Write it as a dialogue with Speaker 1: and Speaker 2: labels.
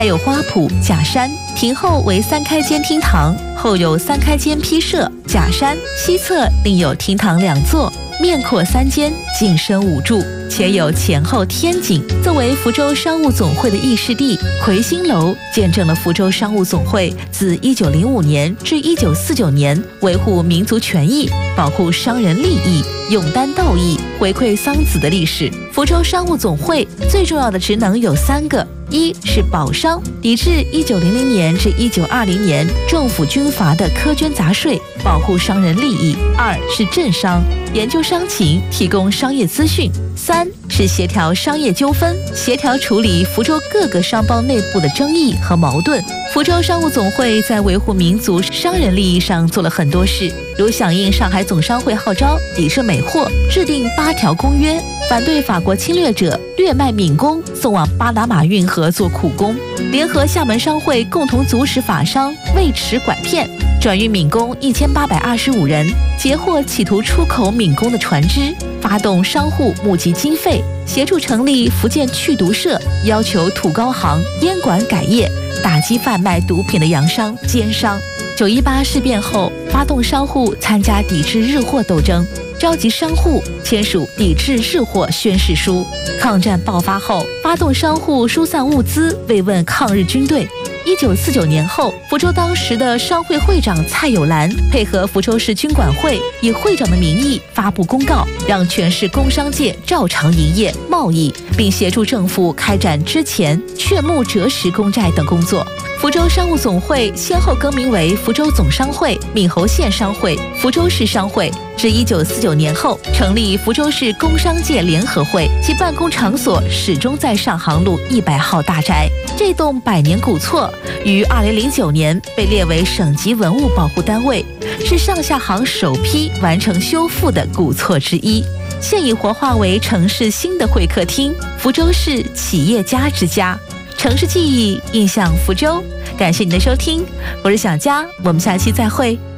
Speaker 1: 还有花圃、假山。亭后为3开间厅堂，后有3开间批设，假山西侧另有厅堂2座，面阔3间，景深5柱，且有前后天井。作为福州商务总会的议事地，魁星楼见证了福州商务总会自1905年至1949年维护民族权益、保护商人利益、勇担道义、回馈桑梓的历史。福州商务总会最重要的职能有3个。一是保商，抵制1900年至1920年政府军阀的苛捐杂税，保护商人利益；二是政商，研究商情，提供商业资讯；三是协调商业纠纷，协调处理福州各个商帮内部的争议和矛盾。福州商务总会在维护民族商人利益上做了很多事，如响应上海总商会号召，抵制美货，制定8条公约，反对法国侵略者掠卖闽工送往巴拿马运河做苦工，联合厦门商会共同阻止法商为持拐骗，转运闽工1825人，截获企图出口闽工的船只，发动商户募集经费，协助成立福建祛毒社，要求土高行烟馆改业，打击贩卖毒品的洋商、奸商。918事变后，发动商户参加抵制日货斗争，召集商户签署抵制日货宣誓书。抗战爆发后，发动商户疏散物资，慰问抗日军队。1949年后，福州当时的商会会长蔡有兰配合福州市军管会，以会长的名义发布公告，让全市工商界照常营业、贸易，并协助政府开展之前确募折实公债等工作。福州商务总会先后更名为福州总商会、闽侯县商会、福州市商会，至1949年后成立福州市工商界联合会，其办公场所始终在上杭路100号大宅。这栋100年古厝于2009年被列为省级文物保护单位，是上下杭首批完成修复的古厝之一。现已活化为城市新的会客厅，福州市企业家之家。城市记忆，印象福州。感谢您的收听，我是小佳，我们下期再会。